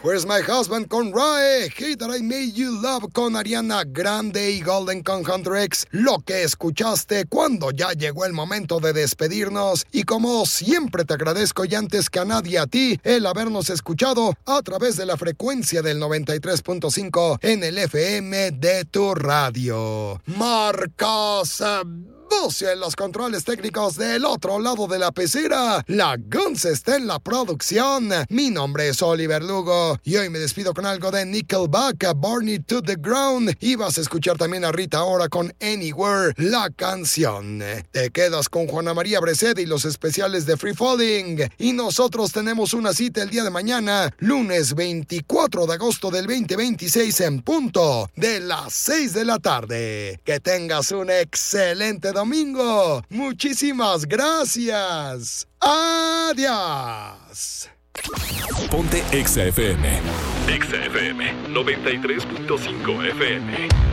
Where's My Husband con Rae, Hate That I Made You Love con Ariana Grande y Golden con Hunter X. Lo que escuchaste cuando ya llegó el momento de despedirnos. Y como siempre te agradezco y antes que a nadie a ti el habernos escuchado a través de la frecuencia del 93.5 en el FM de tu radio. Marcos Bucio en los controles técnicos del otro lado de la pecera. La Guns está en la producción. Mi nombre es Oliver Lugo y hoy me despido con algo de Nickelback, Burn It to the Ground, y vas a escuchar también a Rita Ora con Anywhere, la canción. Te quedas con Juana María Breced y los especiales de Free Falling, y nosotros tenemos una cita el día de mañana, lunes 24 de agosto del 2026 en punto de las 6 de la tarde. Que tengas un excelente domingo. Muchísimas gracias. Adiós. Ponte Exa FM. Exa FM 93.5 FM.